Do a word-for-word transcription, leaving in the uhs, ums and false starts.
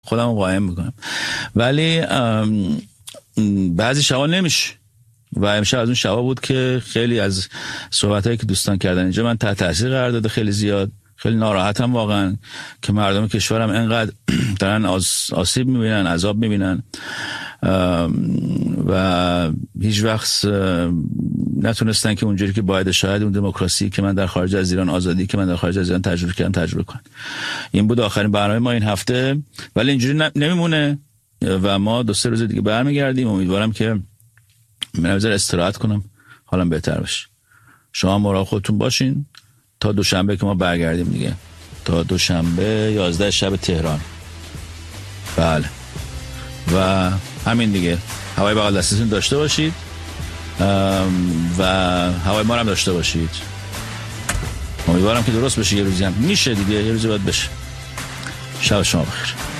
خودم قایم میکنم، ولی بعضی شبا نمیشه و امشب از اون شبا بود که خیلی از صحبتایی که دوستان کردن اینجا من تحت تاثیر قرار داده، خیلی زیاد، خیلی ناراحتم واقعا که مردم کشورم اینقدر دارن آسیب میبینن، عذاب میبینن و هیچ وقت نتونستن که اونجوری که باید شاید اون دموکراسی که من در خارج از ایران، آزادی که من در خارج از ایران تجربه کردم تجربه کنن. این بود آخرین برنامه ما این هفته، ولی اینجوری نمیمونه و ما دو سه روز دیگه برمیگردیم. امیدوارم که من بذار استراحت کنم، حالم بهتر بشه. شما مراقب خودتون باشین تا دوشنبه که ما برگردیم دیگه، تا دوشنبه یازده شب تهران. بله و همین دیگه، هوای بغل دستتون داشته باشید و هوای ما هم داشته باشید. امیدوارم که درست بشه، یه روزی هم میشه دیگه، یه روزی باید بشه. شب شما بخیر.